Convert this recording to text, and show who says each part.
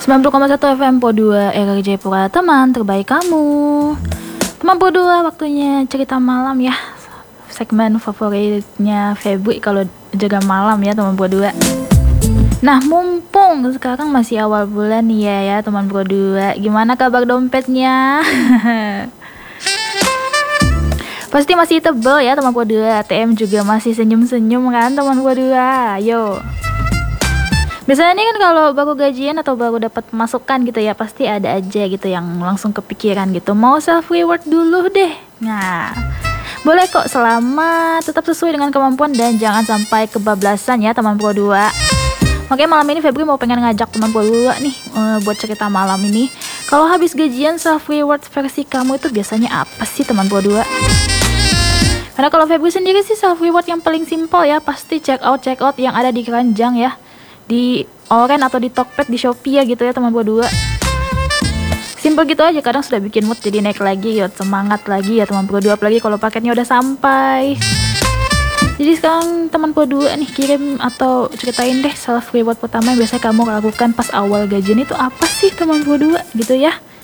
Speaker 1: 90,1 FM Po 2 RRI Jayapura, teman terbaik kamu. Teman Po 2, waktunya cerita malam ya. Segmen favoritnya Febri kalau jaga malam ya teman Po 2. Nah, mumpung sekarang masih awal bulan nih ya teman Po 2. Gimana kabar dompetnya? Pasti masih tebel ya teman Po 2. ATM juga masih senyum-senyum kan teman Po 2. Ayo. Biasanya nih kan kalau baru gajian atau baru dapat masukan gitu ya, pasti ada aja gitu yang langsung kepikiran gitu, mau self reward dulu deh. Nah, boleh kok selama tetap sesuai dengan kemampuan dan jangan sampai kebablasan ya teman Pro 2. Makanya malam ini Febri mau pengen ngajak teman Pro 2 nih buat cerita malam ini. Kalau habis gajian self reward versi kamu itu biasanya apa sih teman Pro 2? Karena kalau Febri sendiri sih self reward yang paling simpel ya, pasti check out yang ada di keranjang ya, di Oren atau di Tokped, di Shopee ya gitu ya teman Po 2. Simple gitu aja, kadang sudah bikin mood jadi naik lagi ya, semangat lagi ya teman Po 2, apalagi kalau paketnya udah sampai. Jadi sekarang teman Po 2 nih kirim atau ceritain deh self reward pertama yang biasanya kamu lakukan pas awal gajian itu apa sih teman Po 2 gitu ya.